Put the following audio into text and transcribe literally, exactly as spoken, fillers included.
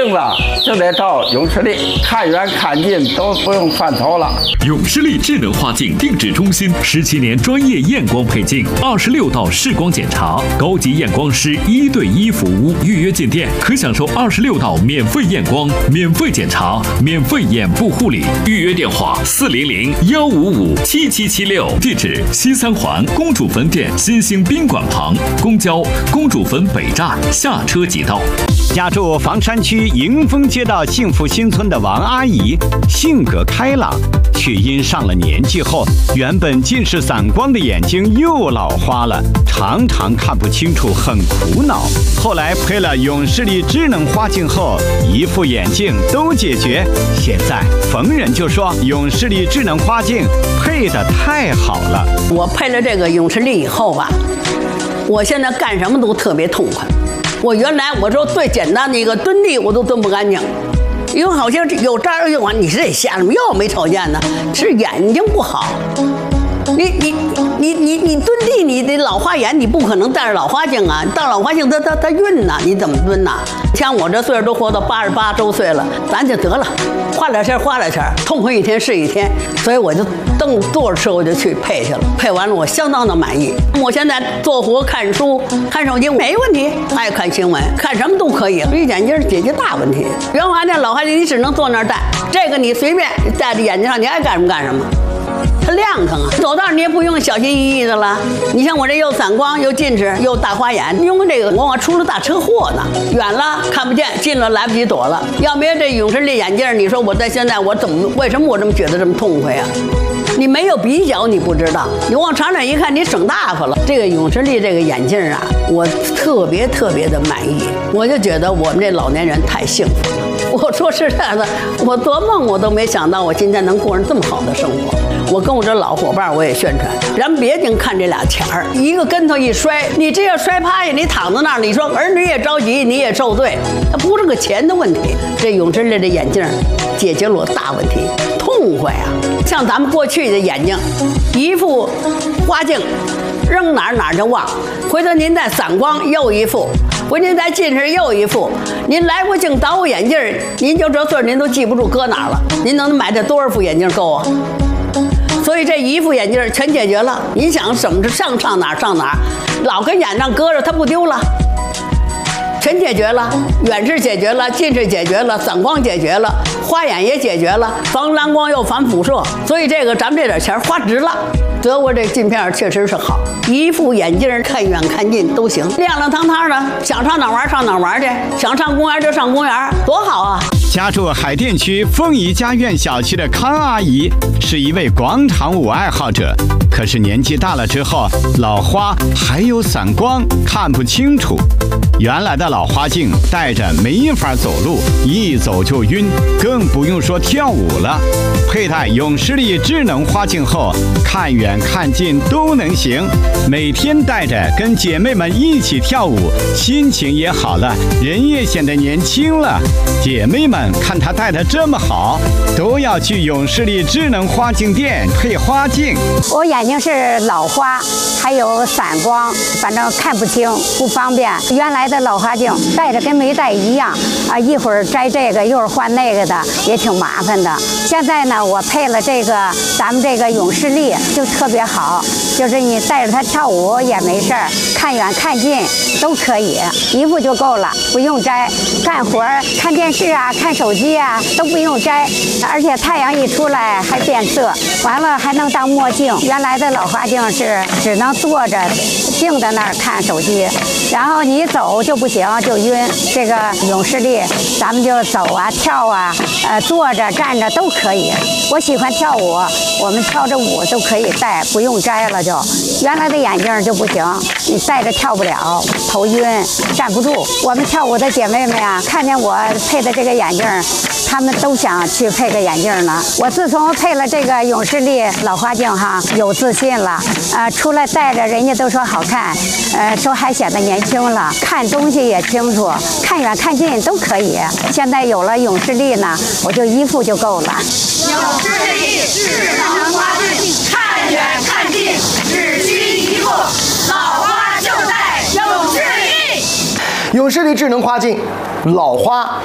镜了，就得到永视力，看远看近都不用翻头了。 永视力智能花镜定制中心十七年专业验光配镜，二十六道视光检查，高级验光师一对一服务。预约进店可享受二十六道免费验光、免费检查、免费眼部护理。预约电话：四零零幺五五七七七六。地址：西三环公主坟店新兴宾馆旁，公交公主坟北站下车即到。 家住房山区迎丰街道幸福新村的王阿姨，性格开朗，却因上了年纪后，原本近视散光的眼睛又老花了，常常看不清楚，很苦恼。后来配了永视力智能花镜后，一副眼镜都解决。现在逢人就说永视力智能花镜配得太好了。 我配了这个永视力以后吧，我现在干什么都特别痛快。我原来我说最简单的一个蹲地我都蹲不干净，因为好像有这儿有完，你是得瞎了，又没瞅见呢，是眼睛不好。你你你你你蹲地，你得老花眼，你不可能戴着老花镜啊！戴老花镜它它它晕呐，你怎么蹲呐？像我这岁数都活到八十八周岁了，咱就得了，花两钱花两钱，痛快一天是一天。所以我就蹬坐着车我就去配去了，配完了我相当的满意。我现在做活看书、看手机没问题，爱看新闻，看什么都可以。这眼镜解决大问题。原来那老花镜你只能坐那儿戴，这个你随便戴在眼睛上，你爱干什么干什么。它亮堂啊，走道你也不用小心翼翼的了。你像我这又散光又近视又大花眼，用这个往往出了大车祸呢，远了看不见，近了来不及躲了。要没这永视力眼镜，你说我在现在我怎么为什么我这么觉得这么痛快啊？你没有比较你不知道，你往长远一看你省大发了。这个永视力这个眼镜啊，我特别特别的满意，我就觉得我们这老年人太幸福了。我说实在的，我做梦我都没想到我今天能过上这么好的生活。我跟我这老伙伴我也宣传，咱别净看这俩钱儿，一个跟头一摔，你这要摔趴下，你躺在那儿，你说儿女也着急，你也受罪，它不是个钱的问题。这永视力的眼镜解决了我大问题，痛快啊！像咱们过去的眼睛，一副花镜扔哪儿哪儿就忘，回头您再散光又一副，回您再近视又一副，您来过镜倒过眼镜，您就这岁您都记不住搁哪儿了，您能买这多少副眼镜够啊？所以这一副眼镜全解决了。你想怎么上上哪儿上哪儿，老跟眼上搁着它不丢了，全解决了，远视解决了，近视解决了，散光解决了，花眼也解决了，防蓝光又防辐射。所以这个咱们这点钱花值了。德国这镜片确实是好，一副眼镜看远看近都行，亮亮堂堂的，想上哪玩上哪玩去，想上公园就上公园，多好啊！ 家住海淀区凤仪家苑小区的康阿姨是一位广场舞爱好者，可是年纪大了之后，老花还有散光，看不清楚。原来的老花镜戴着没法走路，一走就晕，更不用说跳舞了。佩戴永视力智能花镜后，看远看近都能行，每天戴着跟姐妹们一起跳舞，心情也好了，人也显得年轻了。姐妹们看她戴得这么好，都要去永视力智能花镜店配花镜。 我眼睛是老花，还有散光，反正看不清，不方便。原来的老花镜戴着跟没戴一样啊，一会儿摘这个，一会儿换那个的，也挺麻烦的。现在呢，我配了这个咱们这个永视力，就特别好，就是你带着它跳舞也没事儿，看远看近都可以，一副就够了，不用摘。干活看电视啊，看手机啊都不用摘，而且太阳一出来还变色，完了还能当墨镜。原来的老花镜是只能坐着静在那儿看手机，然后你走就不行，就晕。这个永视力咱们就走啊跳啊，呃坐着站着都可以。我喜欢跳舞，我们跳着舞都可以戴，不用摘了就。原来的眼镜就不行，你戴着跳不了，头晕站不住。我们跳舞的姐妹们呀，看见我配的这个眼镜，她们都想去配个眼镜呢。我自从配了这个永视力老花镜哈，有自信了，呃，出来戴着人家都说好看，呃，说还显得年轻了，看东西也清楚，看远看近都可以。现在有了永视力呢，我就一副就够了。 永视力智能花镜，看远看近只需一副，老花就戴永视力。 永视力智能花镜，老花